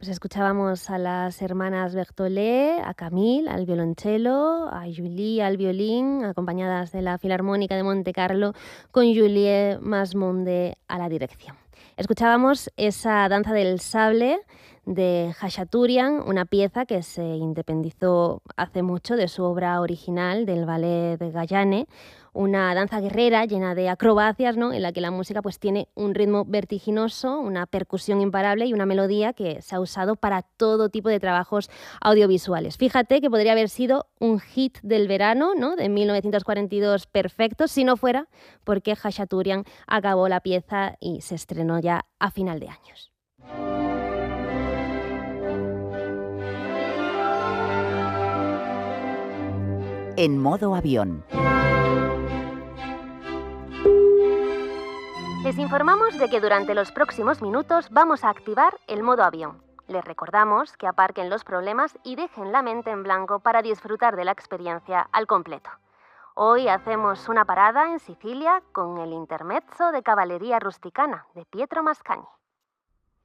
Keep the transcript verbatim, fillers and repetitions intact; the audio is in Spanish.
Pues escuchábamos a las hermanas Bertollet, a Camille al violonchelo, a Julie al violín, acompañadas de la Filarmónica de Montecarlo, con Julie Masmonde a la dirección. Escuchábamos esa danza del sable de Khachaturian, una pieza que se independizó hace mucho de su obra original del ballet de Gayane, una danza guerrera llena de acrobacias, ¿no?, en la que la música pues tiene un ritmo vertiginoso, una percusión imparable y una melodía que se ha usado para todo tipo de trabajos audiovisuales. Fíjate que podría haber sido un hit del verano, ¿no?, de mil novecientos cuarenta y dos perfecto, si no fuera porque Khachaturian acabó la pieza y se estrenó ya a final de años. En modo avión. Les informamos de que durante los próximos minutos vamos a activar el modo avión. Les recordamos que aparquen los problemas y dejen la mente en blanco para disfrutar de la experiencia al completo. Hoy hacemos una parada en Sicilia con el intermezzo de Cavalleria Rusticana de Pietro Mascagni.